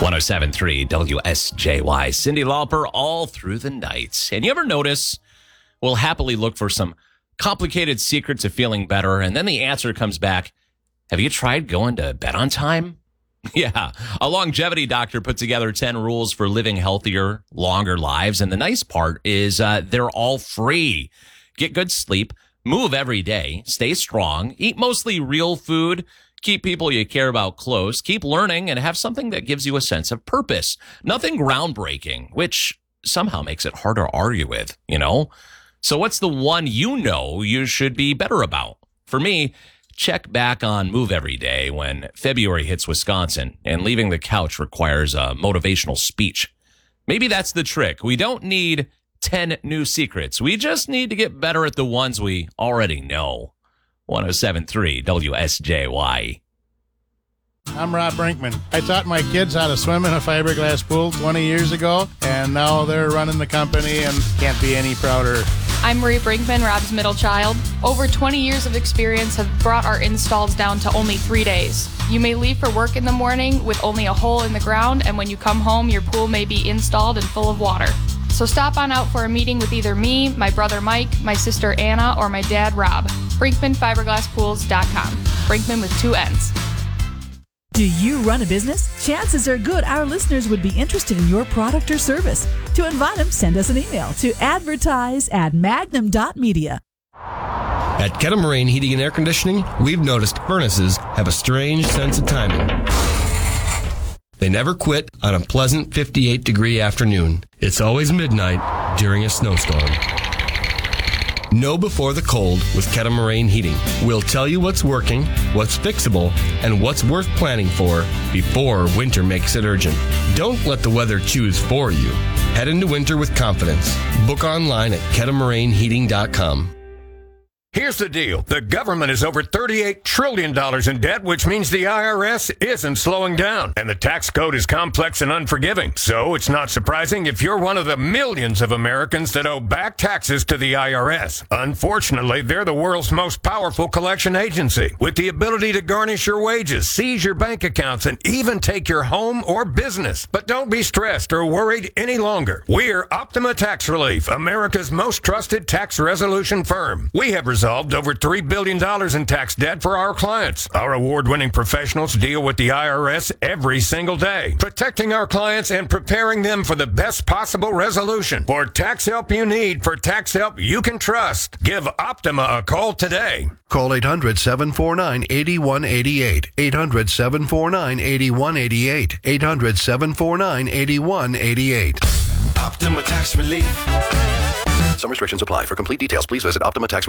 107.3 WSJY. Cyndi Lauper all through the night. And you ever notice we'll happily look for some complicated secret to feeling better, and then the answer comes back, have you tried going to bed on time? Yeah, a longevity doctor put together 10 rules for living healthier, longer lives. And the nice part is they're all free. Get good sleep, move every day, stay strong, eat mostly real food, keep people you care about close, keep learning, and have something that gives you a sense of purpose. Nothing groundbreaking, which somehow makes it hard to argue with, you know? So what's the one you should be better about? For me, check back on Move Every Day when February hits Wisconsin and leaving the couch requires a motivational speech. Maybe that's the trick. We don't need 10 new secrets. We just need to get better at the ones we already know. 107.3 WSJY. I'm Rob Brinkman. I taught my kids how to swim in a fiberglass pool 20 years ago, and now they're running the company and can't be any prouder. I'm Marie Brinkman, Rob's middle child. Over 20 years of experience have brought our installs down to only 3 days. You may leave for work in the morning with only a hole in the ground, and when you come home, your pool may be installed and full of water. So stop on out for a meeting with either me, my brother Mike, my sister Anna, or my dad Rob. BrinkmanFiberglassPools.com. Brinkman with 2 N's. Do you run a business? Chances are good our listeners would be interested in your product or service. To invite them, send us an email to advertise@magnum.media. At Kettle Heating and Air Conditioning, we've noticed furnaces have a strange sense of timing. They never quit on a pleasant 58-degree afternoon. It's always midnight during a snowstorm. Know before the cold with Kettle Heating. We'll tell you what's working, what's fixable, and what's worth planning for before winter makes it urgent. Don't let the weather choose for you. Head into winter with confidence. Book online at kettlemaraineheating.com. Here's the deal. The government is over $38 trillion in debt, which means the IRS isn't slowing down. And the tax code is complex and unforgiving. So it's not surprising if you're one of the millions of Americans that owe back taxes to the IRS. Unfortunately, they're the world's most powerful collection agency, with the ability to garnish your wages, seize your bank accounts, and even take your home or business. But don't be stressed or worried any longer. We're Optima Tax Relief, America's most trusted tax resolution firm. We have resolved over $3 billion in tax debt for our clients. Our award-winning professionals deal with the IRS every single day, protecting our clients and preparing them for the best possible resolution. For tax help you need, for tax help you can trust, give Optima a call today. Call 800-749-8188. 800-749-8188. 800-749-8188. Optima Tax Relief. Some restrictions apply. For complete details, please visit Optima Tax